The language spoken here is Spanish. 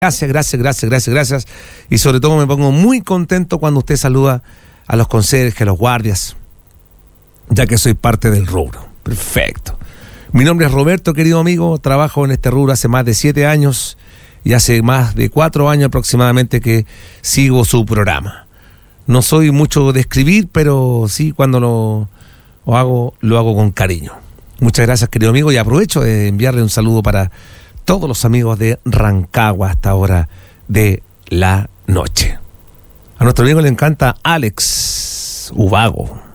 Gracias. Y sobre todo me pongo muy contento cuando usted saluda a los conserjes, a los guardias, ya que soy parte del rubro. Perfecto. Mi nombre es Roberto, querido amigo. Trabajo en este rubro hace más de 7 años y hace más de 4 años aproximadamente que sigo su programa. No soy mucho de escribir, pero sí cuando lo hago con cariño. Muchas gracias, querido amigo, y aprovecho de enviarle un saludo para todos los amigos de Rancagua a esta hora de la noche. A nuestro amigo le encanta Alex Ubago.